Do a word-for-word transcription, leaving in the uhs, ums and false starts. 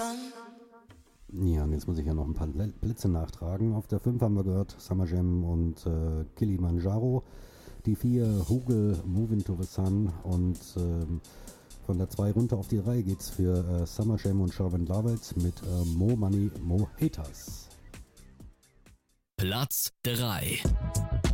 Ja, und jetzt muss ich ja noch ein paar Plätze nachtragen. Auf der fünf haben wir gehört Summer Jam und äh, Kilimanjaro. Die vier Hugel, Moving to the Sun. Und ähm, von der zwei runter auf die drei geht's für äh, Summer Jam und Shervin Lovett mit äh, Mo Money, Mo Haters. Platz drei.